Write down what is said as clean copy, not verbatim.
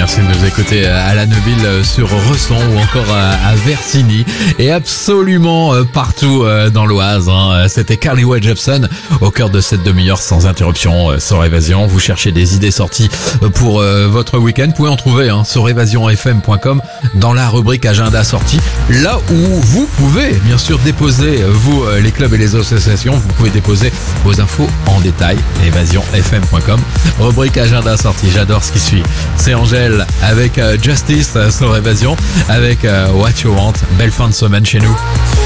merci de nous écouter à la Neuville, sur Resson ou encore à Versigny et absolument partout dans l'Oise. C'était Carly Rae Jepsen au cœur de cette demi-heure sans interruption sur Évasion. Vous cherchez des idées sorties pour votre week-end, vous pouvez en trouver sur évasionfm.com dans la rubrique agenda sortie. Là où vous pouvez bien sûr déposer, vous les clubs et les associations, vous pouvez déposer vos infos en détail, évasionfm.com, rubrique agenda sortie. J'adore ce qui suit. C'est Angèle avec Justice sur Évasion, avec What You Want. Belle fin de semaine chez nous.